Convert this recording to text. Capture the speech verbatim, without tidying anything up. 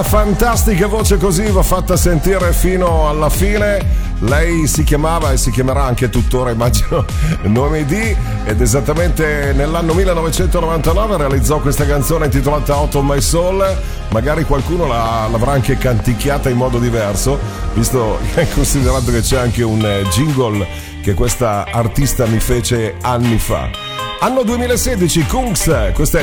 Fantastica voce, così va fatta sentire fino alla fine. Lei si chiamava e si chiamerà anche tuttora, immagino, Noemi D, ed esattamente nell'anno millenovecentonovantanove realizzò questa canzone intitolata Out of My Soul. Magari qualcuno la, l'avrà anche canticchiata in modo diverso, visto che considerato che c'è anche un jingle che questa artista mi fece anni fa. Anno duemilasedici, Kungs, questa è